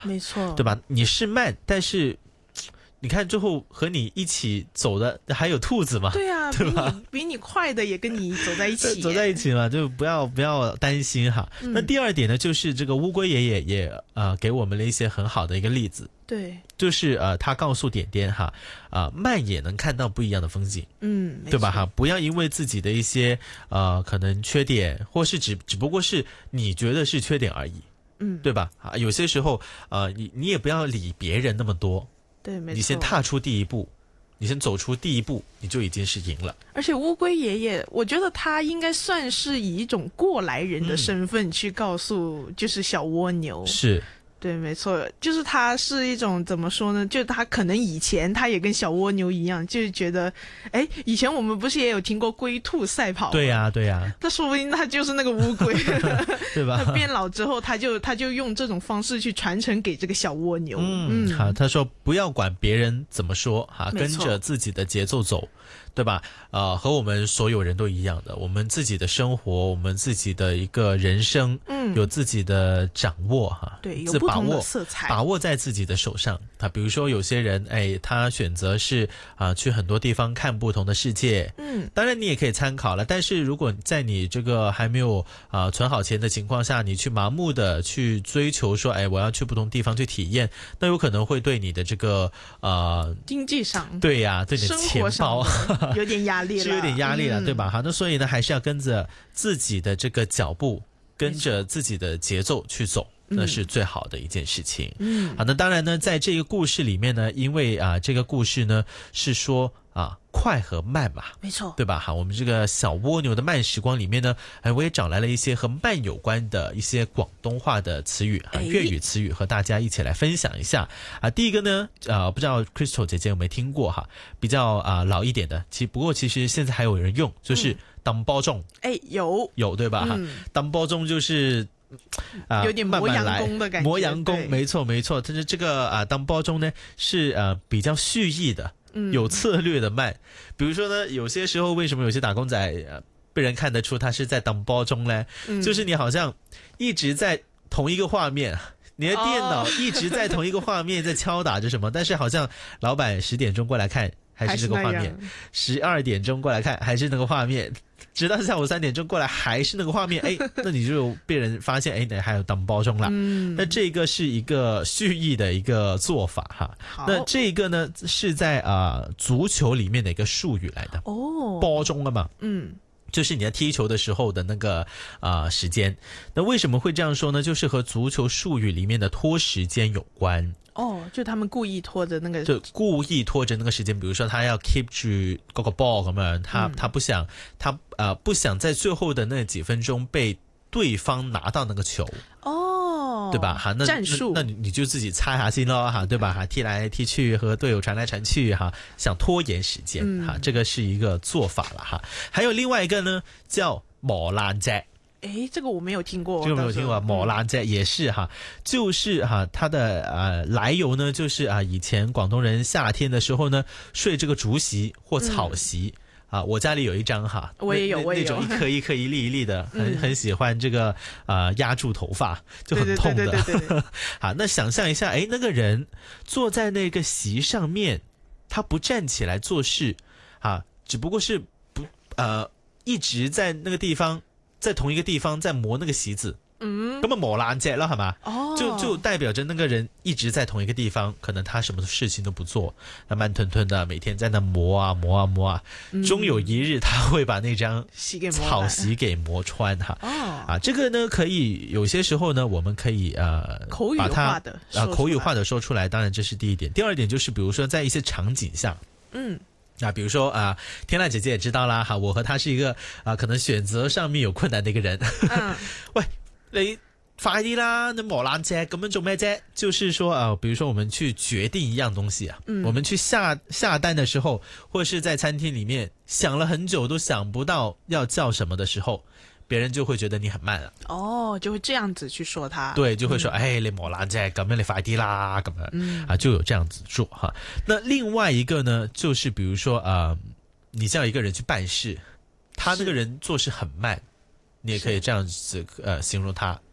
没错， 对吧？你是慢，但是你看最后和你一起走的还有兔子嘛？ 对啊， 对吧？ 比你快的也跟你走在一起， 走在一起嘛，就不要担心哈。那第二点呢，就是这个乌龟爷爷也给我们了一些很好的一个例子。 对， 就是他告诉点点哈，慢也能看到不一样的风景，对吧哈？不要因为自己的一些可能缺点，或是只不过是你觉得是缺点而已，对吧？有些时候你也不要理别人那么多， 对，没错， 你先踏出第一步，你先走出第一步，你就已经是赢了。 而且乌龟爷爷，我觉得他应该算是以一种过来人的身份去告诉，就是小蜗牛是。 对，没错，就是他是一种怎么说呢？就他可能以前他也跟小蜗牛一样，就是觉得，哎，以前我们不是也有听过龟兔赛跑吗？ 对呀，对呀。 他说不定他就是那个乌龟， 对吧？ 他变老之后，他就用这种方式去传承给这个小蜗牛。 好，他说不要管别人怎么说，哈，跟着自己的节奏走。对吧？和我们所有人都一样的，我们自己的生活，我们自己的一个人生，有自己的掌握哈， 对，有不同的色彩， 把握在自己的手上。比如说有些人，他选择是去很多地方看不同的世界，当然你也可以参考了。但是如果在你这个还没有存好钱的情况下，你去盲目的去追求说，我要去不同地方去体验，那有可能会对你的这个经济上， 对呀，对你的钱包。 有点压力了， 是有点压力了，对吧？好，那所以呢，还是要跟着自己的这个脚步，跟着自己的节奏去走，那是最好的一件事情。好，那当然呢，在这个故事里面呢，因为这个故事呢是说快和慢嘛， 没错， 对吧？好，我们这个小蜗牛的慢时光里面呢，我也找来了一些和慢有关的一些广东话的词语粤语词语和大家一起来分享一下第一个呢，不知道 Crystal 姐姐有没有听过哈？比较老一点的，不过其实现在还有人用，就是当包中，有对吧？当包中就是有点磨洋工的感觉， 磨洋工，没错没错。但是这个当包中呢是比较蓄意的。有策略的慢，比如说呢，有些时候为什么有些打工仔被人看得出他是在当包中呢？就是你好像一直在同一个画面，你的电脑一直在同一个画面在敲打着什么，但是好像老板10点钟过来看还是这个画面，12点钟过来看还是那个画面，直到下午3点钟过来还是那个画面，那你就被人发现，那还有当包中了。那这个是一个蓄意的一个做法哈。那这个呢是在足球里面的一个术语来的包中了嘛。就是你在踢球的时候的那个时间。那为什么会这样说呢？就是和足球术语里面的拖时间有关。 就他们故意拖着那个， 就故意拖着那个时间，比如说他要 keep 住嗰個 ball 咁樣，他不想不想在最後的那幾分鐘被對方拿到那個球，對吧？哈，那戰術，那你就自己猜下先咯，哈，對吧？哈，踢來踢去和隊友傳來傳去，哈，想拖延時間，哈，這個是一個做法了，哈。還有另外一個呢，叫磨爛隻。 這個我沒有聽過， 這個沒有聽過，磨爛隻也是哈，就是哈，它的來由呢，就是以前廣東人夏天的時候呢，睡這個竹席或草席。我家裡有一張哈， 我也有， 那種一顆一顆一粒一粒的，很喜歡這個壓住頭髮就很痛的。 對好，那想象一下，那個人坐在那個席上面，他不站起來做事，只不過是一直在那個地方。在同一個地方在磨那個席子，咁磨爛隻啦，係嘛？就代表着那個人一直在同一個地方，可能他什麼事情都不做，他慢吞吞的每天在那磨啊磨啊磨啊，終有一日他會把那張草席給磨穿哈。這個呢可以有些時候呢，我們可以把它口語化的說出來，當然這是第一點。第二點就是，比如說在一些場景下，比如說天籟姐姐也知道啦，我和她是一個可能選擇上面有困難的一個人。喂，你快啲啦，你磨爛隻咁樣做咩啫？就是說比如說我們去決定一樣東西我們去下單的時候，或者是在餐廳裡面想了很久都想不到要叫什麼的時候，別人就會覺得你很慢了。 就會這樣子去說他。 對，就會說你磨爛隻咁樣，你快啲啦咁樣就有這樣子做哈。那另外一個呢，就是比如說你叫一個人去辦事，他那個人做事很慢，你也可以這樣子形容他。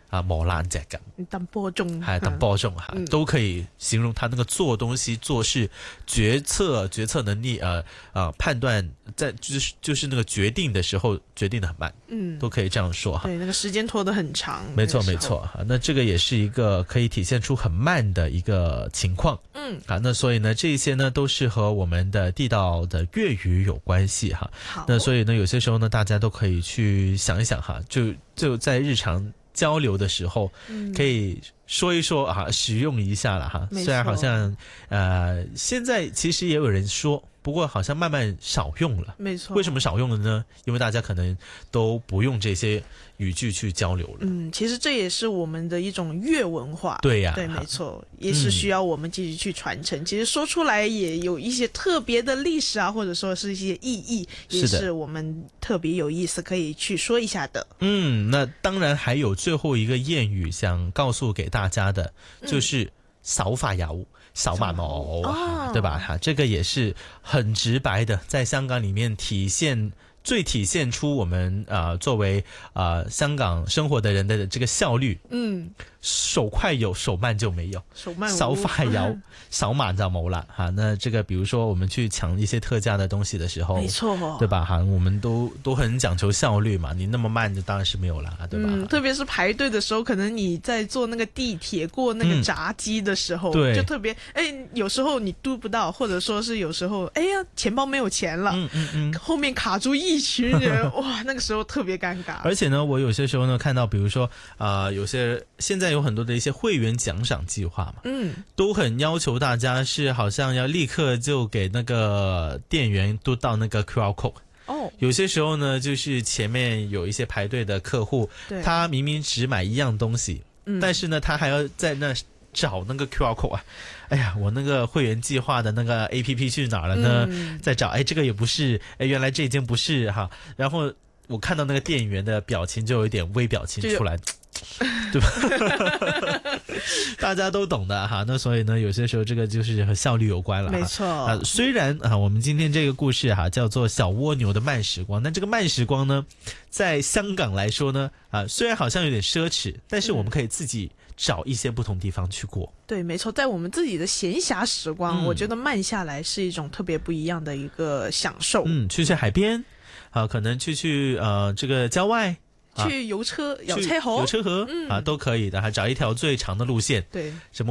磨爛隻咁， 等播種， 係等播種都可以形容他那個做東西做事決策能力判斷在就是那個決定的時候決定得很慢，都可以這樣說對，那個時間拖得很長， 沒錯沒錯那這個也是一個可以體現出很慢的一個情況，那所以呢這些呢都是和我們的地道的粵語有關係那所以呢有些時候呢大家都可以去想一想就在日常交流的時候可以說一說使用一下了雖然好像現在其實也有人說不過好像慢慢少用了，沒錯。為什麼少用了呢？因為大家可能都不用這些語句去交流了。 其實這也是我們的一種粵文化。 對呀， 對，沒錯，也是需要我們繼續去傳承。其實說出來也有一些特別的歷史或者說是一些意義，也是我們特別有意思可以去說一下的。 那當然還有最後一個諺語想告訴給大家的，就是少發油少慢毛對吧這個也是很直白的在香港裡面最體現出我們作為香港生活的人的這個效率手快有手慢就沒有少快有少慢就冇了那這個比如說我們去搶一些特價的東西的時候沒錯對吧我們都很講求效率嘛你那麼慢就當然是沒有了對吧特別是排隊的時候可能你在坐那個地鐵過那個閘機的時候就特別有時候你嘟不到或者說是有時候錢包沒有錢了後面卡住一群人哇那個時候特別尷尬而且呢我有些時候呢看到比如說有些現在有很多的一些會員獎賞計劃嘛都很要求大家是好像要立刻就給那個店員嘟到那個 QR code有些時候呢就是前面有一些排隊的客戶他明明只買一樣東西但是呢他還要在那找那個 QR code 哎呀我那個會員計劃的那個 APP 去哪了呢在找這個也不是原來這已經不是然後我看到那個店員的表情就有一點微表情出來對吧大家都懂的那所以呢有些時候這個就是和效率有關了沒錯雖然我們今天這個故事叫做小蝸牛的慢時光但這個慢時光呢在香港來說呢雖然好像有點奢侈但是我們可以自己找一些不同地方去過對沒錯在我們自己的閒暇時光我覺得慢下來是一種特別不一樣的一個享受去海邊可能去這個郊外去遊車河都可以的找一條最長的路線對什麼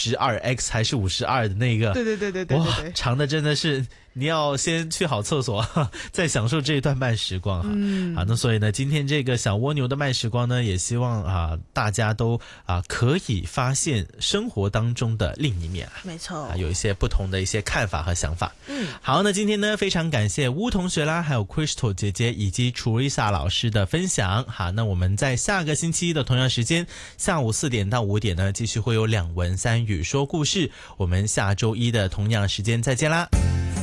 52X 還是52的那個對哇長的真的是你要先去好廁所再享受這一段慢時光那所以呢今天這個小蝸牛的慢時光呢也希望大家都可以發現生活當中的另一面沒錯有一些不同的一些看法和想法好那今天呢非常感謝烏同學啦還有 Crystal 姐姐以及 Teresa 老師的分享好那我們在下個星期一的同樣時間下午4點到5點呢繼續會有2文3語說故事我們下周一的同樣時間再見啦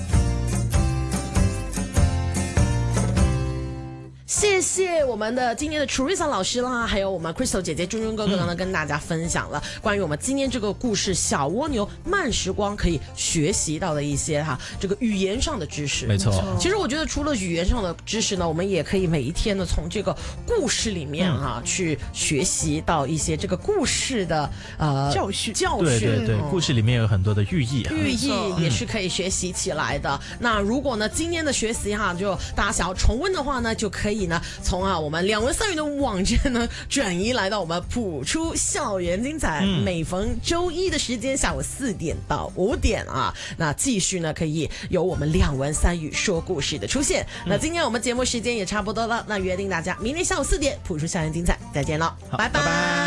謝謝我們的今天的 Teresa 老師啦，還有我們 Crystal 姐姐、君君哥哥呢，跟大家分享了關於我們今天這個故事小蝸牛慢時光可以學習到的一些這個語言上的知識。 沒錯， 其實我覺得除了語言上的知識呢，我們也可以每一天呢從這個故事裡面去學習到一些這個故事的教訓。 對，故事裡面有很多的寓意， 寓意也是可以學習起來的。那如果呢今天的學習就大家想要重溫的話呢，就可以呢從我們2文3語的網站呢轉移來到我們普出校園精彩，每逢周一的時間下午4點到5點那繼續呢可以有我們2文3語說故事的出現。那今天我們節目時間也差不多了，那約定大家明天下午4點普出校園精彩再見了，拜拜。